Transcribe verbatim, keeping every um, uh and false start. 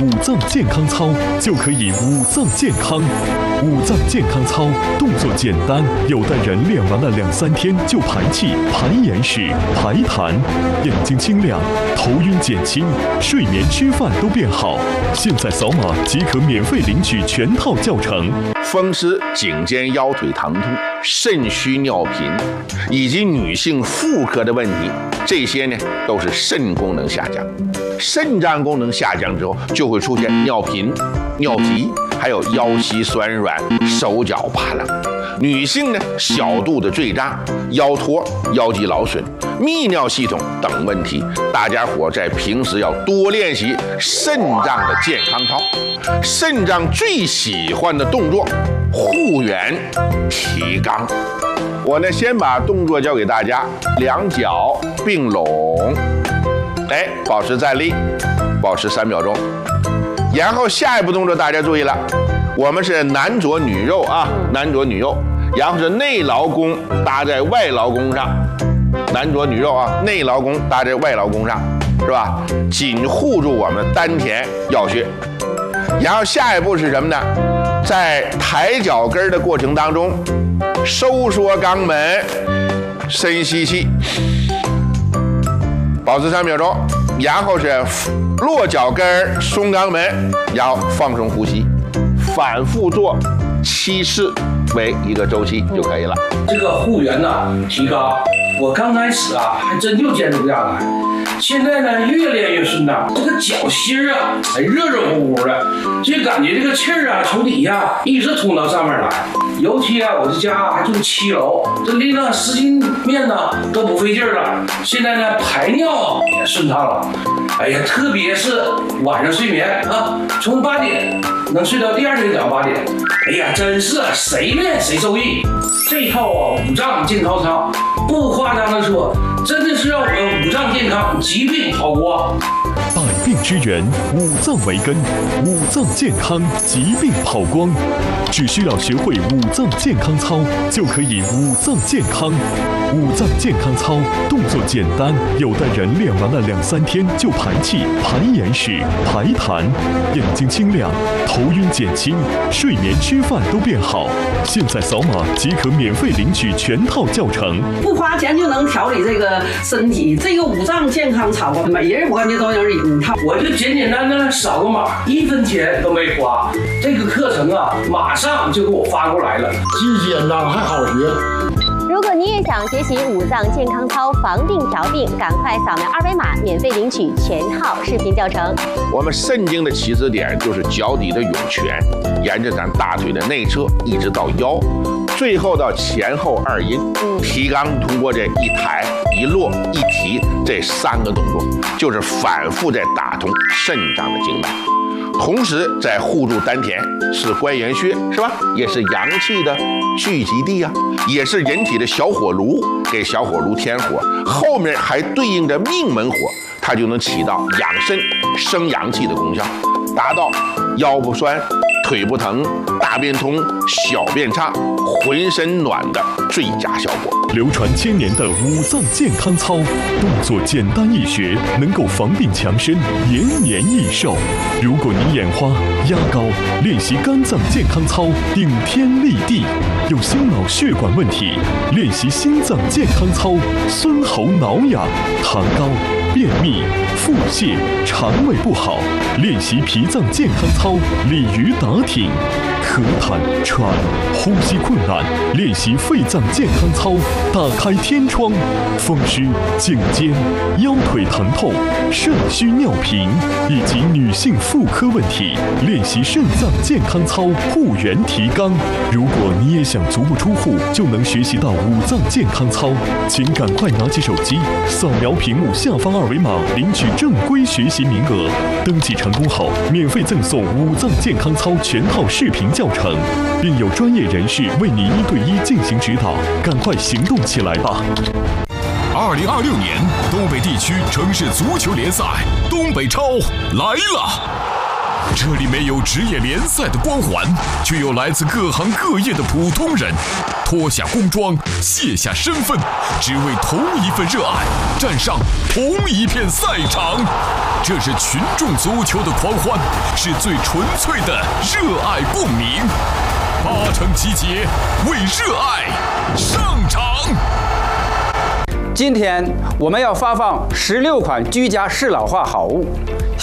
五脏健康操，就可以五脏健康。五脏健康操动作简单，有的人练完了两三天就排气、排眼屎、排痰，眼睛清亮，头晕减轻，睡眠吃饭都变好。现在扫码即可免费领取全套教程。 风湿、颈肩腰腿疼痛、肾虚尿频，以及女性妇科的问题，这些呢都是肾功能下降。肾脏功能下降之后，就会出现尿频、尿急，还有腰膝酸软、手脚发冷。女性呢，小肚子坠胀、腰托、腰肌劳损、泌尿系统等问题，大家伙在平时要多练习肾脏的健康操。肾脏最喜欢的动作，护圆、提肛。我呢，先把动作教给大家，两脚并拢，哎，保持站立，保持三秒钟。然后下一步动作大家注意了，我们是男左女右啊，男左女右，然后是内劳宫搭在外劳宫上，男左女右啊，内劳宫搭在外劳宫上，是吧？紧护住我们丹田要穴。然后下一步是什么呢？在抬脚跟的过程当中，收缩肛门，深吸气，保持三秒钟。然后是落脚跟，松肛门，然后放松呼吸，反复做七次为一个周期就可以了。 这个护圆呢，提高，我刚开始啊还真就坚持不下来，现在呢越练越顺当，这个脚心啊还热热乎乎的，就感觉这个气儿啊从底下一直通到上面来。尤其啊，我这家还住七楼，这拎了十斤面呢都不费劲了。现在呢排尿也顺畅了。哎呀，特别是晚上睡眠啊，从八点能睡到第二天早上八点。哎呀，真是谁练谁受益。这套啊五脏健康操，不夸张的说，真的是让我们五脏健康，疾病跑光。 百病之源，五脏为根，五脏健康，疾病跑光。只需要学会五脏健康操，就可以五脏健康。五脏健康操动作简单，有的人练完了两三天就排气、排眼屎、排痰，眼睛清亮，头晕减轻，睡眠吃饭都变好。现在扫码即可免费领取全套教程， 不花钱就能调理这个身体。这个五脏健康操，每人我感觉都有一套。 我就简简单单扫个码，一分钱都没花。这个课程啊，马上就给我发过来了， 既简单还好学。 如果你也想学习五脏健康操防病调病，赶快扫描二维码，免费领取全套视频教程。 我们肾经的起始点就是脚底的涌泉，沿着咱大腿的内侧一直到腰，最后到前后二阴。提肛通过这一抬、一落、一提这三个动作，就是反复在打通肾脏的经脉。同时在护住丹田，是关元穴，是吧？也是阳气的聚集地啊，也是人体的小火炉，给小火炉添火。后面还对应着命门火，它就能起到养肾、生阳气的功效，达到腰不酸、腿不疼、大便通、小便畅、浑身暖的最佳效果。 流传千年的五脏健康操，动作简单易学，能够防病强身，延年益寿。如果你眼花、压高，练习肝脏健康操，顶天立地；有心脑血管问题，练习心脏健康操，孙喉挠痒；痰高、便秘、腹泻、肠胃不好，练习脾脏健康操，鲤鱼打挺；咳痰、喘、呼吸困难，练习肺脏健康操，打开天窗；风湿、颈肩、腰腿疼痛、肾虚尿频以及女性妇科问题，练习肾脏健康操，护元提肛。如果你也想足不出户就能学习到五脏健康操，请赶快拿起手机，扫描屏幕下方二维码，领取正规学习名额。登记成功后，免费赠送五脏健康操全套视频教程，并有专业人士为你一对一进行指导。赶快行动起来吧！ 二零二六年东北地区城市足球联赛东北超来了，这里没有职业联赛的光环，却有来自各行各业的普通人， 脱下工装，卸下身份，只为同一份热爱，站上同一片赛场。这是群众足球的狂欢，是最纯粹的热爱共鸣。八成集结，为热爱上场。 今天我们要发放十六款居家适老化好物。